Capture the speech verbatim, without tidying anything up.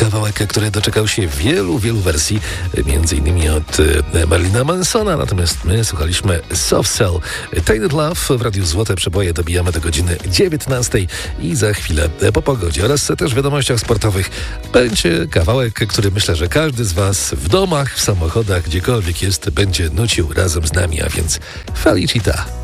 kawałek, który doczekał się wielu, wielu wersji, między innymi od Marlina Mansona, natomiast my słuchaliśmy Soft Cell. Tainted Love w Radiu Złote Przeboje dobijamy do godziny dziewiętnastej i za chwilę po pogodzie oraz też w wiadomościach sportowych będzie kawałek, który myślę, że każdy z Was w domach, w samochodach, gdziekolwiek jest, będzie nucił razem z nami, a więc Felicita.